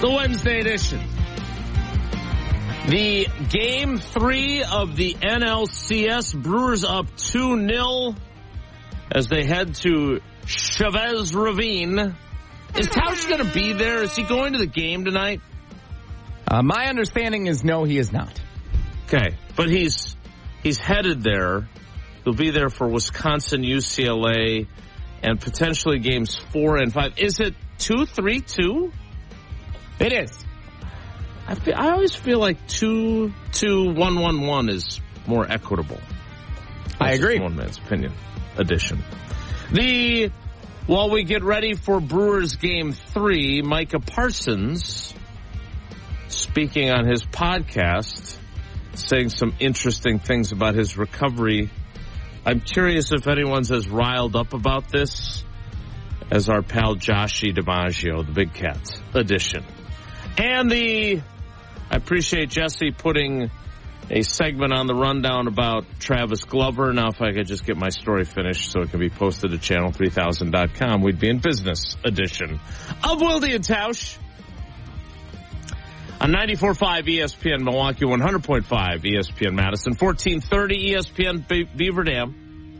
the Wednesday edition. The Game 3 of the NLCS. Brewers up 2-0 as they head to Chavez Ravine. Is Tausch going to be there? Is he going to the game tonight? My understanding is no, he is not. Okay, but he's headed there. He'll be there for Wisconsin, UCLA, and potentially games 4 and 5. Is it 2-3-2? It is. I always feel like 2-2-1-1-1 is more equitable. I agree. One man's opinion edition. While we get ready for Brewers Game 3, Micah Parsons, speaking on his podcast, saying some interesting things about his recovery. I'm curious if anyone's as riled up about this as our pal Joshie DiMaggio, the Big Cat edition. And I appreciate Jesse putting a segment on the rundown about Travis Glover. Now, if I could just get my story finished so it can be posted to channel3000.com, we'd be in business edition of Wilde and Tausch. On 94.5 ESPN Milwaukee, 100.5 ESPN Madison, 1430 ESPN Beaver Dam,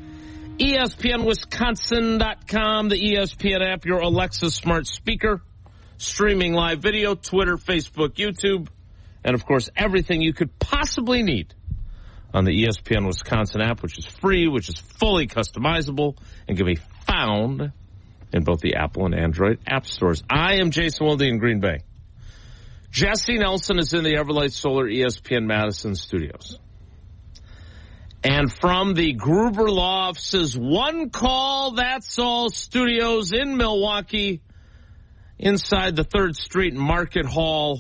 ESPNWisconsin.com, the ESPN app, your Alexa smart speaker, streaming live video, Twitter, Facebook, YouTube, and of course everything you could possibly need on the ESPN Wisconsin app, which is free, which is fully customizable, and can be found in both the Apple and Android app stores. I am Jason Wilde in Green Bay. Jesse Nelson is in the Everlight Solar ESPN Madison studios. And from the Gruber Law Office's One Call, That's All studios in Milwaukee, inside the 3rd Street Market Hall,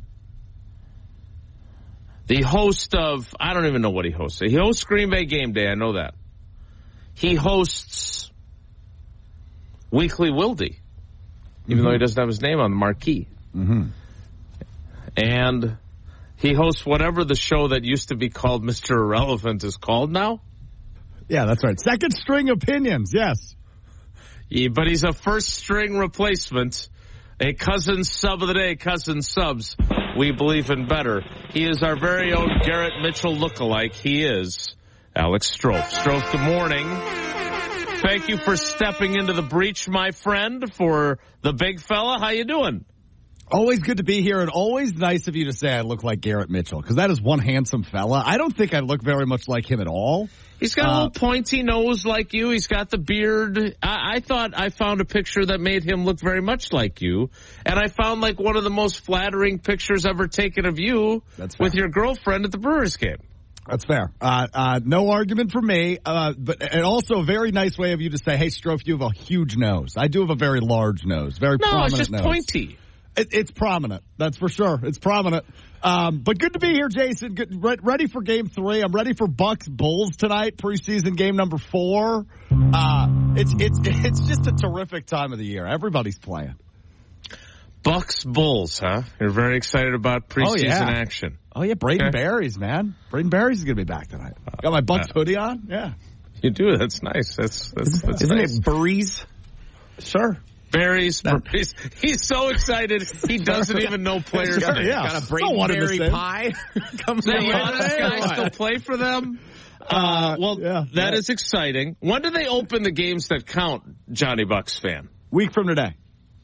the host of, I don't even know what he hosts. He hosts Green Bay Game Day, I know that. He hosts Weekly Wilde, even though he doesn't have his name on the marquee. Mm-hmm. And he hosts whatever the show that used to be called Mr. Irrelevant is called now. Yeah, that's right. Second String Opinions, yes. Yeah, but he's a first string replacement. A cousin sub of the day, cousin subs. We believe in better. He is our very own Garrett Mitchell lookalike. He is Alex Strofe. Strofe, good morning. Thank you for stepping into the breach, my friend, for the big fella. How you doing? Always good to be here, and always nice of you to say I look like Garrett Mitchell, because that is one handsome fella. I don't think I look very much like him at all. He's got a little pointy nose like you. He's got the beard. I thought I found a picture that made him look very much like you, and I found like one of the most flattering pictures ever taken of you with your girlfriend at the Brewers game. That's fair. No argument for me, and also a very nice way of you to say, hey, Strofe, you have a huge nose. I do have a very large nose, very prominent nose. No, it's just pointy. It's prominent. That's for sure. It's prominent. But good to be here, Jason. Ready for Game 3. I'm ready for Bucks Bulls tonight, preseason game number 4. It's just a terrific time of the year. Everybody's playing. Bucks Bulls, huh? You're very excited about preseason action. Oh, yeah. Braden Berries, man. Braden Berries is going to be back tonight. Got my Bucks hoodie on. Yeah. You do. That's nice. That's Isn't nice. it Berries? Sure. Berries. He's so excited he doesn't even know players' names. Yeah. Got a Braden Berry pie. Comes out. This guy still play for them? That is exciting. When do they open the games that count, Johnny Bucks fan? Week from today.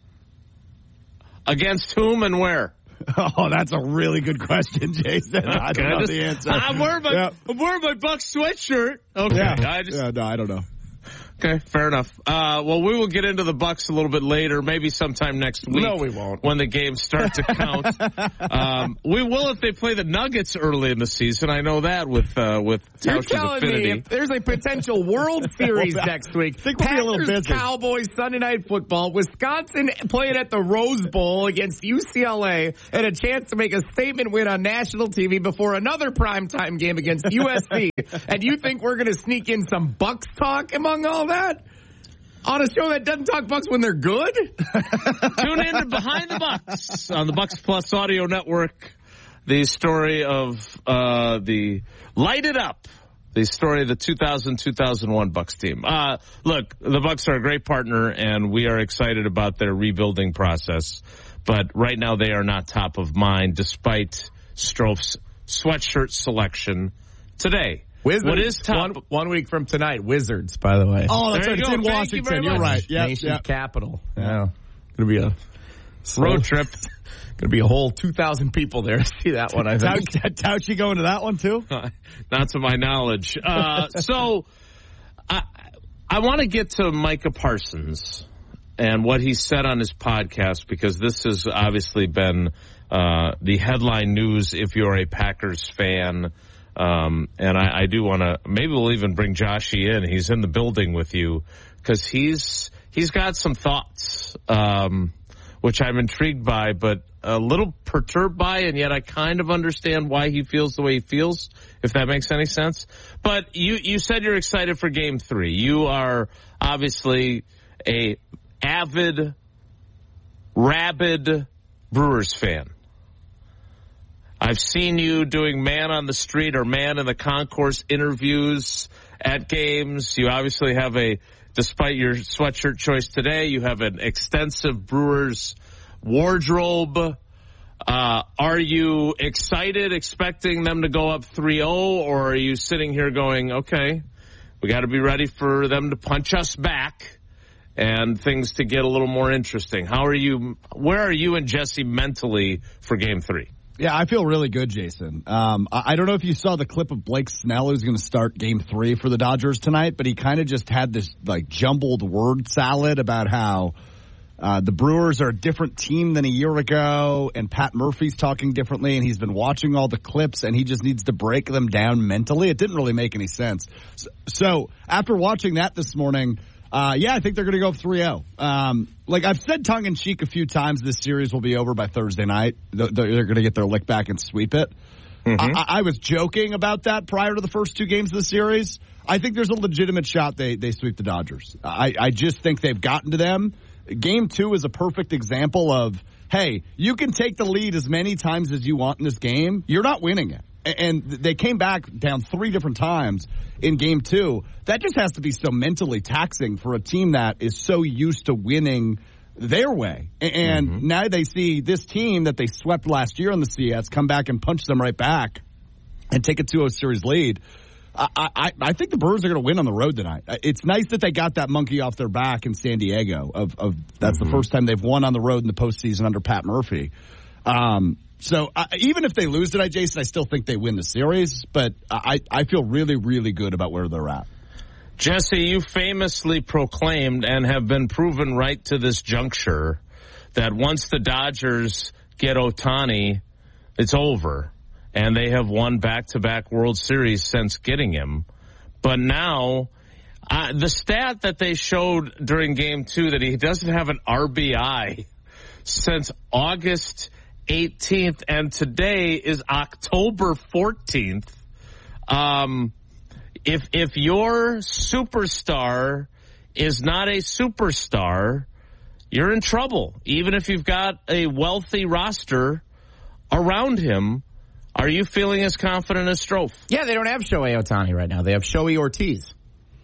Against whom and where? Oh, that's a really good question, Jason. I don't know the answer. I'm wearing my Bucks sweatshirt. Okay. Yeah. No, I don't know. Okay, fair enough. Well, we will get into the Bucks a little bit later, maybe sometime next week. No, we won't. When the games start to count. We will if they play the Nuggets early in the season. I know that with Tausch's You're telling affinity. me if there's a potential World Series next week, I think we'll be a little busy. Cowboys Sunday Night Football, Wisconsin playing at the Rose Bowl against UCLA, and a chance to make a statement win on national TV before another primetime game against USC, and you think we're going to sneak in some Bucks talk among all that? On a show that doesn't talk Bucks when they're good? Tune in to Behind the Bucks on the Bucks Plus Audio Network. The story of the Light It Up the story of the 2000-2001 Bucks team. Look, the Bucks are a great partner, and we are excited about their rebuilding process. But right now, they are not top of mind, despite Stroh's sweatshirt selection today. Wizards. What is top? 1 week from tonight, Wizards, by the way. Oh, that's There right. you It's go. in Thank Washington. you very You're much. right. Yep, Nation's yep. capital. Yeah. Going to be a Road trip. Going to be a whole 2,000 people there to see that one, I think. Tauchi going to that one, too? Not to my knowledge. So I want to get to Micah Parsons and what he said on his podcast, because this has obviously been the headline news if you're a Packers fan. And I do want to, maybe we'll even bring Joshy in. He's in the building with you because he's got some thoughts, which I'm intrigued by, but a little perturbed by, and yet I kind of understand why he feels the way he feels, if that makes any sense. But you said you're excited for Game 3. You are obviously a avid, rabid Brewers fan. I've seen you doing man on the street or man in the concourse interviews at games. You obviously have despite your sweatshirt choice today, you have an extensive Brewers wardrobe. Are you excited, expecting them to go up 3-0, or are you sitting here going, okay, we got to be ready for them to punch us back and things to get a little more interesting? Where are you and Jesse mentally for Game 3? Yeah, I feel really good, Jason. I don't know if you saw the clip of Blake Snell, who's going to start Game 3 for the Dodgers tonight, but he kind of just had this jumbled word salad about how the Brewers are a different team than a year ago, and Pat Murphy's talking differently, and he's been watching all the clips, and he just needs to break them down mentally. It didn't really make any sense. So after watching that this morning, I think they're going to go 3-0. I've said tongue-in-cheek a few times, this series will be over by Thursday night. They're going to get their lick back and sweep it. Mm-hmm. I was joking about that prior to the first two games of the series. I think there's a legitimate shot they sweep the Dodgers. I just think they've gotten to them. Game 2 is a perfect example of, hey, you can take the lead as many times as you want in this game. You're not winning it. And they came back down 3 different times in Game 2. That just has to be so mentally taxing for a team that is so used to winning their way. And now they see this team that they swept last year in the CS come back and punch them right back and take a 2-0 series lead. I think the Brewers are going to win on the road tonight. It's nice that they got that monkey off their back in San Diego. That's the first time they've won on the road in the postseason under Pat Murphy. So even if they lose tonight, Jason, I still think they win the series. But I feel really, really good about where they're at. Jesse, you famously proclaimed and have been proven right to this juncture that once the Dodgers get Ohtani, it's over. And they have won back-to-back World Series since getting him. But now, the stat that they showed during Game 2 that he doesn't have an RBI since August 18th, and today is October 14th. If your superstar is not a superstar, you're in trouble. Even if you've got a wealthy roster around him, are you feeling as confident as Stroh? Yeah, they don't have Shohei Ohtani right now. They have Shohei Ortiz.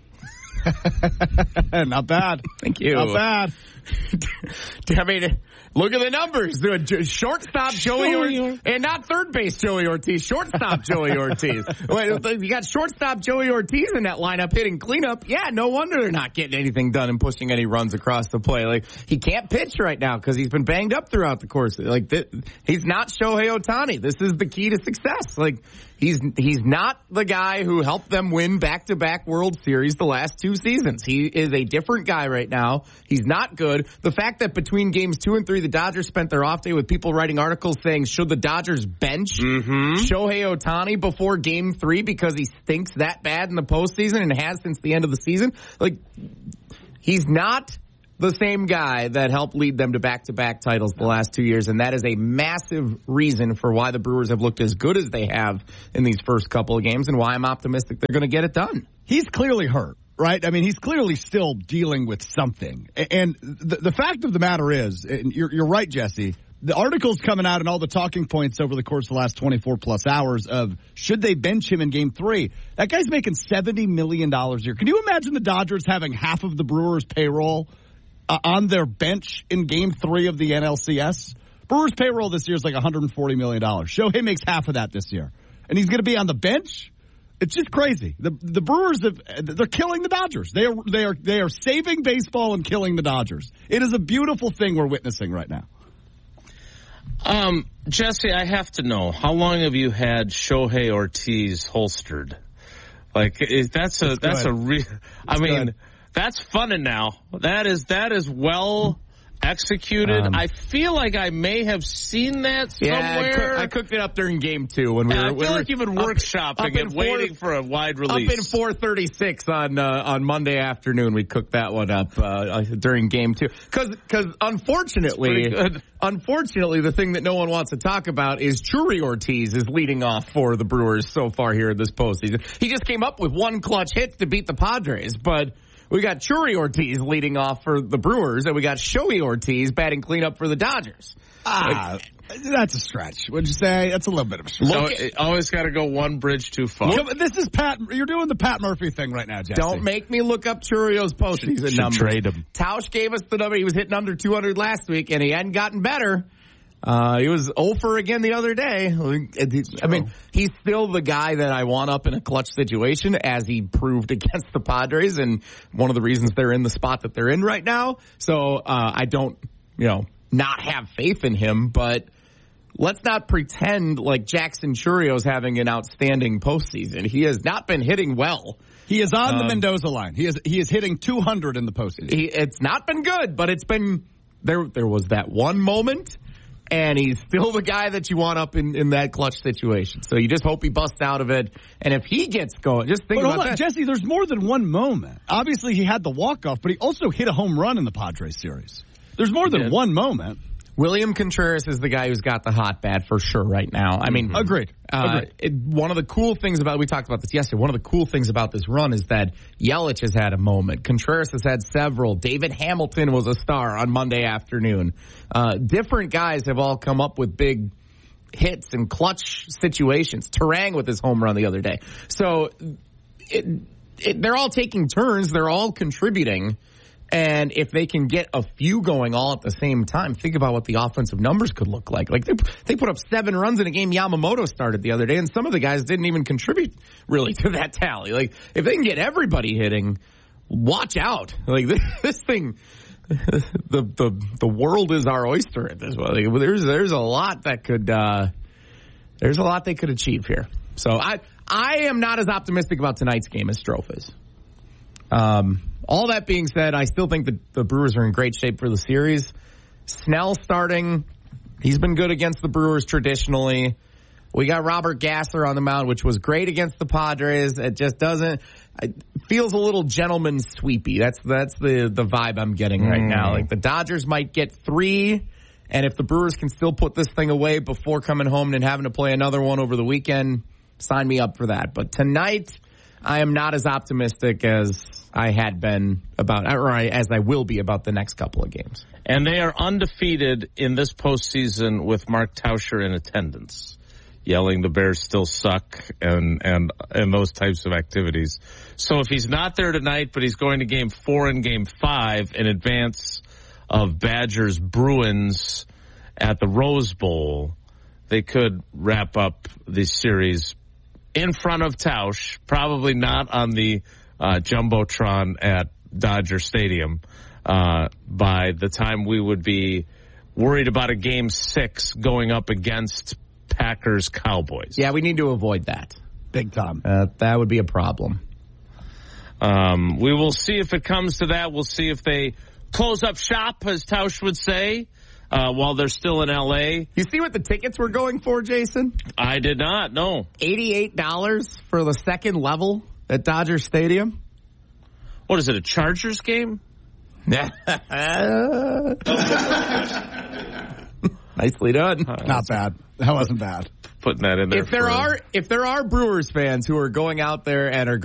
Not bad. Thank you. Not bad. I mean, look at the numbers. Shortstop Joey Ortiz, and not third base Joey Ortiz. Shortstop Joey Ortiz. You got shortstop Joey Ortiz in that lineup hitting cleanup. Yeah, no wonder they're not getting anything done and pushing any runs across the play. Like, he can't pitch right now because he's been banged up throughout the course. He's not Shohei Ohtani. This is the key to success. Like, he's not the guy who helped them win back-to-back World Series the last 2 seasons. He is a different guy right now. He's not good. The fact that between games 2 and 3, the Dodgers spent their off day with people writing articles saying, should the Dodgers bench Shohei Ohtani before game 3 because he stinks that bad in the postseason and has since the end of the season? Like, he's not the same guy that helped lead them to back-to-back titles the last 2 years, and that is a massive reason for why the Brewers have looked as good as they have in these first couple of games and why I'm optimistic they're going to get it done. He's clearly hurt, right? I mean, he's clearly still dealing with something. And the fact of the matter is, and you're right, Jesse, the article's coming out and all the talking points over the course of the last 24-plus hours of should they bench him in Game 3. That guy's making $70 million a year. Can you imagine the Dodgers having half of the Brewers' payroll on their bench in Game 3 of the NLCS? Brewers' payroll this year is like $140 million. Shohei makes half of that this year. And he's going to be on the bench? It's just crazy. The Brewers they're killing the Dodgers. They are saving baseball and killing the Dodgers. It is a beautiful thing we're witnessing right now. Jesse, I have to know, how long have you had Shohei Ortiz holstered? Like, that's a real, I mean, that's fun and now. That is well executed. I feel like I may have seen that somewhere. Yeah, I cooked it up during Game 2 when I feel like you've been workshopping and waiting for a wide release. Up in 4:36 on Monday afternoon, we cooked that one up during Game 2. Because unfortunately, the thing that no one wants to talk about is Churi Ortiz is leading off for the Brewers so far here in this postseason. He just came up with one clutch hit to beat the Padres, but we got Churi Ortiz leading off for the Brewers, and we got Shohei Ortiz batting cleanup for the Dodgers. That's a stretch. What'd you say? That's a little bit of a stretch. So always got to go one bridge too far. This is Pat. You're doing the Pat Murphy thing right now, Jesse. Don't make me look up Churio's postseason numbers. Trade him. Tausch gave us the number. He was hitting under 200 last week, and he hadn't gotten better. He was 0 for again the other day. I mean, he's still the guy that I want up in a clutch situation, as he proved against the Padres, and one of the reasons they're in the spot that they're in right now. So I don't, not have faith in him, but let's not pretend like Jackson Churio's having an outstanding postseason. He has not been hitting well. He is on the Mendoza line. He is hitting 200 in the postseason. It's not been good, but it's been there was that one moment. And he's still the guy that you want up in that clutch situation. So you just hope he busts out of it. And if he gets going, just think about that. Jesse, there's more than one moment. Obviously, he had the walk-off, but he also hit a home run in the Padres series. There's more than one moment. William Contreras is the guy who's got the hot bat for sure right now. I mean, Agreed. One of the cool things we talked about this yesterday, one of the cool things about this run is that Yelich has had a moment. Contreras has had several. David Hamilton was a star on Monday afternoon. Different guys have all come up with big hits and clutch situations. Turang with his home run the other day. So they're all taking turns. They're all contributing. And if they can get a few going all at the same time, think about what the offensive numbers could look like. Like they put up 7 runs in a game Yamamoto started the other day, and some of the guys didn't even contribute really to that tally. Like if they can get everybody hitting, watch out. Like this thing, the world is our oyster at this point. Like, there's a lot that could they could achieve here. So I am not as optimistic about tonight's game as Strofe is. All that being said, I still think that the Brewers are in great shape for the series. Snell starting. He's been good against the Brewers traditionally. We got Robert Gasser on the mound, which was great against the Padres. It just doesn't. It feels a little gentleman sweepy. That's the vibe I'm getting right now. Like the Dodgers might get 3, and if the Brewers can still put this thing away before coming home and having to play another one over the weekend, sign me up for that. But tonight, I am not as optimistic as I had been as I will be about the next couple of games. And they are undefeated in this postseason with Mark Tauscher in attendance, yelling the Bears still suck and those types of activities. So if he's not there tonight, but he's going to Game 4 and Game 5 in advance of Badgers Bruins at the Rose Bowl, they could wrap up the series in front of Tausch, probably not on the Jumbotron at Dodger Stadium by the time we would be worried about a Game 6 going up against Packers Cowboys. Yeah, we need to avoid that. Big time. That would be a problem. We will see if it comes to that. We'll see if they close up shop, as Tausch would say, while they're still in L.A. You see what the tickets were going for, Jason? I did not, no. $88 for the second level at Dodger Stadium. What is it, a Chargers game? Nicely done. Not bad. That wasn't bad. Putting that in there. If there are Brewers fans who are going out there and are